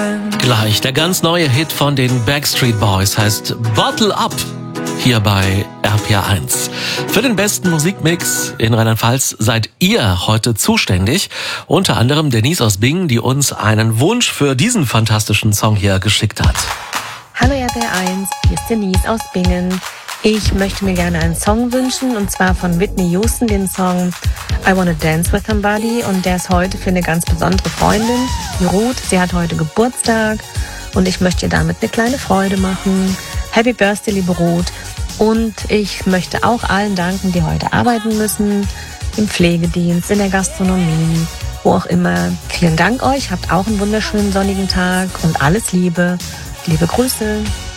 Gleich der ganz neue Hit von den Backstreet Boys heißt Bottle Up. Hier bei RPR1. Für den besten Musikmix in Rheinland-Pfalz seid ihr heute zuständig. Unter anderem Denise aus Bingen, die uns einen Wunsch für diesen fantastischen Song hier geschickt hat. Hallo RPR1, hier ist Denise aus Bingen. Ich möchte mir gerne einen Song wünschen, und zwar von Whitney Houston, den Song I Wanna Dance With Somebody. Und der ist heute für eine ganz besondere Freundin, die Ruth. Sie hat heute Geburtstag und ich möchte ihr damit eine kleine Freude machen. Happy Birthday, liebe Ruth. Und ich möchte auch allen danken, die heute arbeiten müssen, im Pflegedienst, in der Gastronomie, wo auch immer. Vielen Dank euch, habt auch einen wunderschönen sonnigen Tag und alles Liebe. Liebe Grüße.